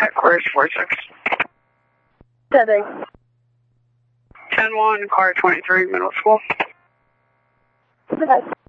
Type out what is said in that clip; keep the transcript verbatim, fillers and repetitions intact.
Headquarters four six. Tethering. ten one, car twenty-three, middle school. Okay.